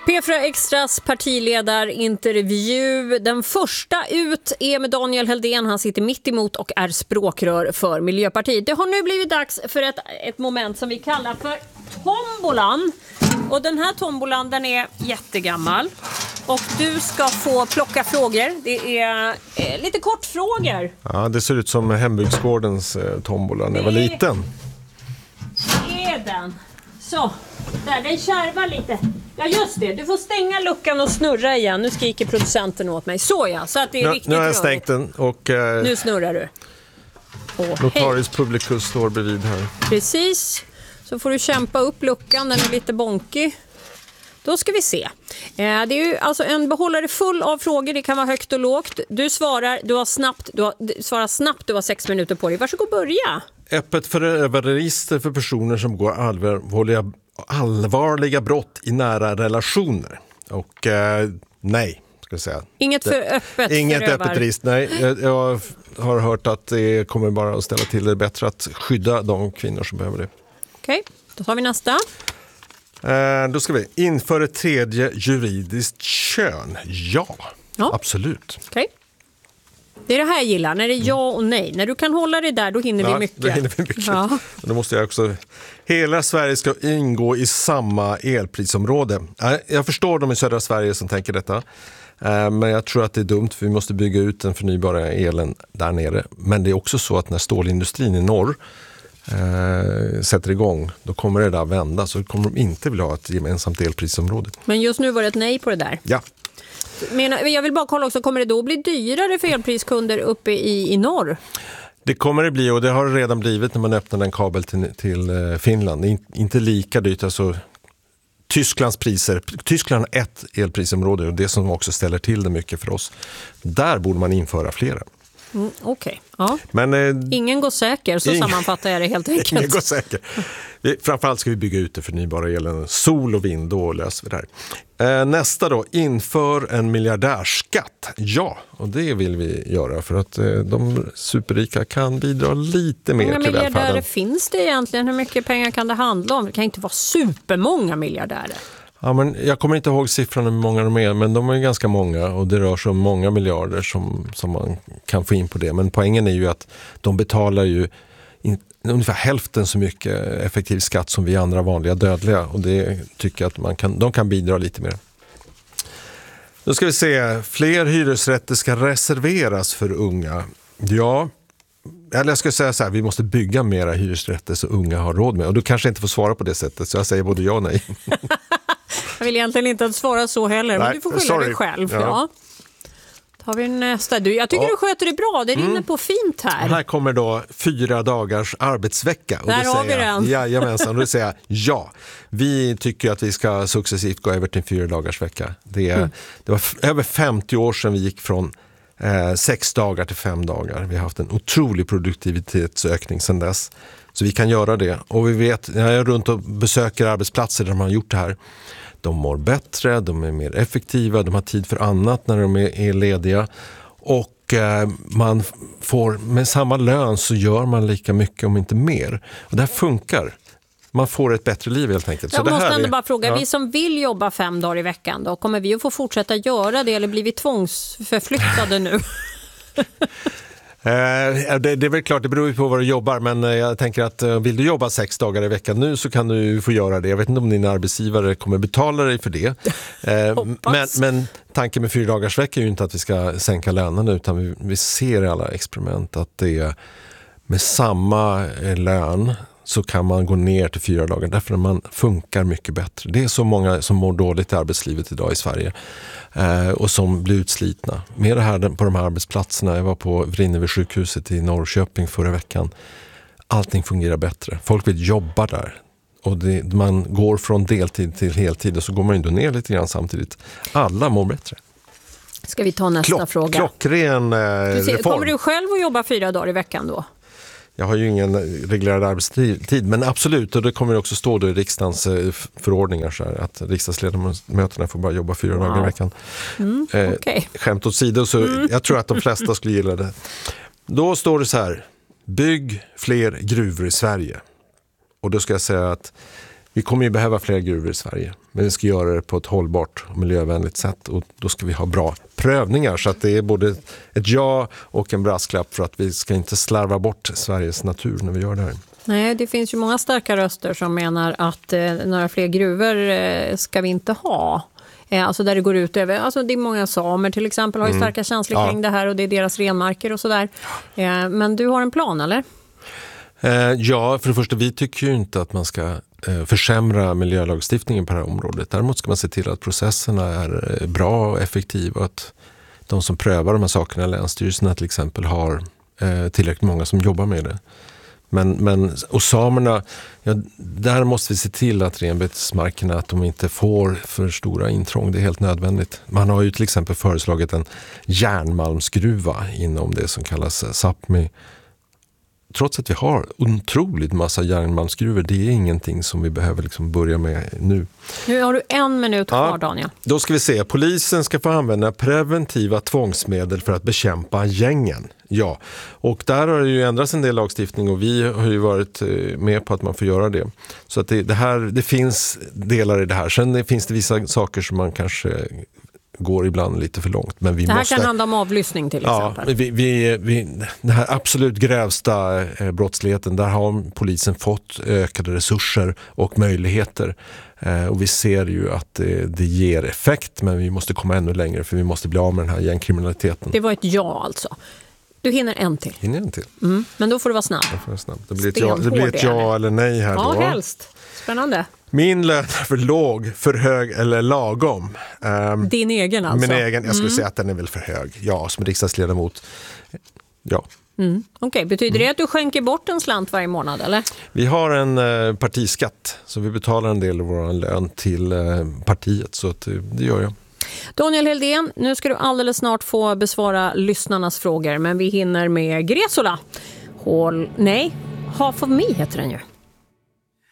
P4 Extras partiledarintervju. Den första ut är med Daniel Heldén. Han sitter mitt emot och är språkrör för Miljöpartiet. Det har nu blivit dags för ett moment som vi kallar för tombolan. Och den här tombolan, den är jättegammal. Och du ska få plocka frågor. Det är lite kortfrågor. Ja, det ser ut som hembygdsgårdens tombola när jag var liten. Det är den. Så, där, den kärvar lite. Ja just det, du får stänga luckan och snurra igen. Nu skriker producenten åt mig. Så ja, så att det är riktigt nu har jag stängt den och nu snurrar du. Notarius Publicus står bredvid här. Precis, så får du kämpa upp luckan, den är lite bonkig. Då ska vi se. Det är ju alltså en behållare full av frågor, det kan vara högt och lågt. Du svarar, du svarar snabbt, du har 6 minuter på dig. Varsågod, börja. Öppet förövarregister för personer som går allvarliga brott i nära relationer. Och nej, ska jag säga. Inget för öppet. Inget öppet register, nej. Jag har hört att det kommer bara att ställa till det bättre att skydda de kvinnor som behöver det. Okej, då tar vi nästa. Då ska vi införa ett tredje juridiskt kön. Ja. Absolut. Okej. Det är det här jag gillar, när det är ja och nej. När du kan hålla det där, då hinner vi mycket. Då hinner vi mycket. Ja. Då måste jag också... Hela Sverige ska ingå i samma elprisområde. Jag förstår de i södra Sverige som tänker detta. Men jag tror att det är dumt, för vi måste bygga ut den förnybara elen där nere. Men det är också så att när stålindustrin i norr sätter igång, då kommer det där vända. Så kommer de inte vilja ha ett gemensamt elprisområde. Men just nu var det ett nej på det där. Ja. Men jag vill bara kolla också, kommer det då bli dyrare för elpriskunder uppe i norr? Det kommer det bli, och det har det redan blivit när man öppnar en kabel till Finland. Det är inte lika dyrt. Alltså, Tysklands priser. Tyskland har ett elprisområde, och det som också ställer till det mycket för oss. Där borde man införa flera. Okej. Ja. Men ingen går säker, så sammanfattar jag det helt enkelt. Ingen går säker. Framförallt ska vi bygga ut det förnybara elen. Sol och vind, då löser vi det här. Nästa då, inför en miljardärskatt. Ja, och det vill vi göra för att de superrika kan bidra lite mer till välfärden. Hur många miljardärer finns det egentligen? Hur mycket pengar kan det handla om? Det kan inte vara supermånga miljardärer. Ja, men jag kommer inte ihåg siffrorna hur många de är, men de är ganska många, och det rör sig om många miljarder som man kan få in på det. Men poängen är ju att de betalar ju ungefär hälften så mycket effektiv skatt som vi andra vanliga dödliga, och det tycker jag att de kan bidra lite mer. Då ska vi se, fler hyresrätter ska reserveras för unga. Ja, eller jag ska säga så här, vi måste bygga mera hyresrätter så unga har råd med, och du kanske inte får svara på det sättet, så jag säger både ja och nej. Jag vill egentligen inte att svara så heller, nej, men du får skylla dig själv. Ja. Tar vi nästa. Jag tycker du sköter det bra. Det rinner på fint här. Här kommer då 4 dagars arbetsvecka. Och där har vi den. Jajamensan. Och då säger jag ja. Vi tycker att vi ska successivt gå över till 4 dagars vecka. Det var över 50 år sedan vi gick från 6 dagar till 5 dagar. Vi har haft en otrolig produktivitetsökning sedan dess. Så vi kan göra det. Och vi vet, när jag är runt och besöker arbetsplatser där de har gjort det här, de mår bättre, de är mer effektiva, de har tid för annat när de är lediga, och man får med samma lön så gör man lika mycket om inte mer. Och det här funkar. Man får ett bättre liv helt enkelt. Jag måste ändå bara fråga, vi som vill jobba 5 dagar i veckan då, kommer vi att få fortsätta göra det, eller blir vi tvångsförflyttade nu? Det är väl klart, det beror ju på vad du jobbar, men jag tänker att vill du jobba 6 dagar i veckan nu, så kan du få göra det. Jag vet inte om din arbetsgivare kommer betala dig för det. Men tanken med 4 dagars vecka är ju inte att vi ska sänka lönerna, utan vi ser i alla experiment att det är med samma lön så kan man gå ner till 4 dagar, därför att man funkar mycket bättre. Det är så många som mår dåligt i arbetslivet idag i Sverige och som blir utslitna. Med det här på de här arbetsplatserna, jag var på Vrinnevi sjukhuset i Norrköping förra veckan, allting fungerar bättre. Folk vill jobba där. Och man går från deltid till heltid, och så går man ändå ner lite grann samtidigt. Alla mår bättre. Ska vi ta nästa fråga? Klockren reform. Kommer du själv att jobba 4 dagar i veckan då? Jag har ju ingen reglerad arbetstid, men absolut, och det kommer också stå då i riksdagens förordningar så här, att riksdagsledamöterna får bara jobba 4 dagar i veckan. Okay. Skämt åt sidor, så jag tror att de flesta skulle gilla det. Då står det så här: bygg fler gruvor i Sverige. Och då ska jag säga att Vi kommer ju behöva fler gruvor i Sverige, men vi ska göra det på ett hållbart och miljövänligt sätt, och då ska vi ha bra prövningar, så att det är både ett ja och en brasklapp för att vi ska inte slarva bort Sveriges natur när vi gör det här. Nej, det finns ju många starka röster som menar att några fler gruvor ska vi inte ha. Alltså där det går ut över, alltså det är många samer till exempel har ju starka känslor kring det här, och det är deras renmarker och sådär. Men du har en plan, eller? Ja, för det första, vi tycker ju inte att man ska försämra miljölagstiftningen på det här området. Däremot ska man se till att processerna är bra och effektiva, och att de som prövar de här sakerna, länsstyrelserna till exempel, har tillräckligt många som jobbar med det. Och samerna, ja, där måste vi se till att renbetesmarkerna, att de inte får för stora intrång. Det är helt nödvändigt. Man har ju till exempel föreslagit en järnmalmsgruva inom det som kallas Sápmi. Trots att vi har otroligt massa järnmalmsgruvor, det är ingenting som vi behöver liksom börja med nu. Nu har du 1 minut kvar, Daniel. Då ska vi se. Polisen ska få använda preventiva tvångsmedel för att bekämpa gängen. Ja, och där har det ju ändrats en del lagstiftning, och vi har ju varit med på att man får göra det. Så att det finns delar i det här. Sen finns det vissa saker som man kanske går ibland lite för långt. Men vi det här måste... kan handla om avlyssning till exempel. Den här absolut grövsta brottsligheten, där har polisen fått ökade resurser och möjligheter. Och vi ser ju att det ger effekt, men vi måste komma ännu längre, för vi måste bli av med den här gängkriminaliteten. Det var ett ja alltså. Du hinner en till. Hinner en till. Men då får du vara snabb. Det blir ett ja eller nej här då. Ja, helst. Spännande. Min lön är för låg, för hög eller lagom? Din egen alltså? Min egen, jag skulle säga att den är väl för hög. Ja, som riksdagsledamot. Ja. Okej, betyder det att du skänker bort en slant varje månad, eller? Vi har en partiskatt, så vi betalar en del av vår lön till partiet, så att, det gör jag. Daniel Heldén, nu ska du alldeles snart få besvara lyssnarnas frågor, men vi hinner med Gresola. Half of Me heter den ju.